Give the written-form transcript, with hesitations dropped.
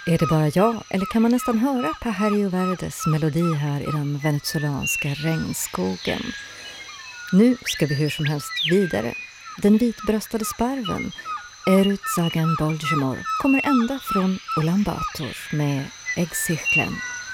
Är det bara jag, eller kan man nästan höra Pajarillo Verdes melodi här i den venezuelanska regnskogen? Nu ska vi hur som helst vidare. Den vitbröstade sparven, Erutzagan Boljemor, kommer ända från Ulaanbaatar med Äggcirkeln.